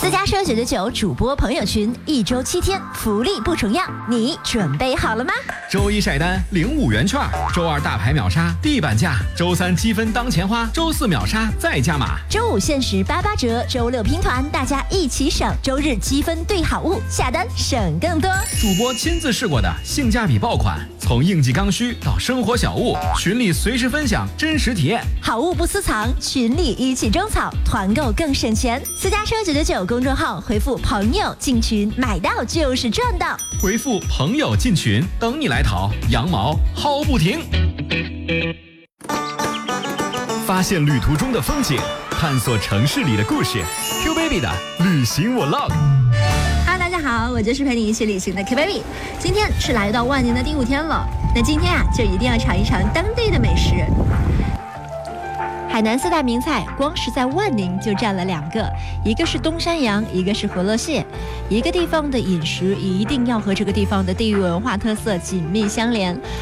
私家车999主播朋友群，1周7天，福利不重样，你准备好了吗？ 周一晒单领5元券，周二大牌秒杀地板价，周三积分当钱花，周四秒杀再加码， 周五限时88折，周六拼团，大家一起省，周日积分兑好物，下单省更多。 主播亲自试过的性价比爆款，从应季刚需到生活小物，群里随时分享真实体验， 好物不私藏，群里一起种草，团购更省钱。私家车999公众号回复朋友进群，买到就是赚到。 回复朋友进群，等你来淘，羊毛薅不停。发现旅途中的风景，探索城市里的故事。Q Baby 的旅行Vlog。 Hello， 大家好，我就是陪你一起旅行的 Q Baby。今天是来到万宁的第5天了，那今天就一定要尝一尝当地的美食。海南4大名菜，光是在万宁就占了2个，一个是东山羊，一个是河洛蟹。一个地方的饮食一定要和这个地方的地域文化特色紧密相连。